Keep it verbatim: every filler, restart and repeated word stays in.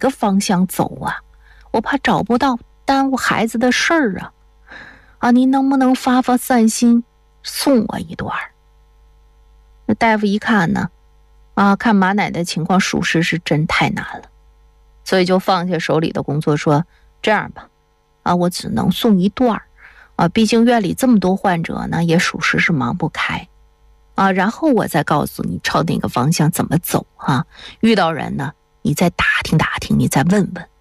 个方向走啊？我怕找不到，耽误孩子的事儿啊！啊，您能不能发发散心，送我一段？那大夫一看呢，啊，看马奶的情况，属实是真太难了，所以就放下手里的工作，说这样吧，啊，我只能送一段啊，毕竟院里这么多患者呢，也属实是忙不开。啊，然后我再告诉你朝哪个方向怎么走啊，遇到人呢，你再打听打听，你再问问。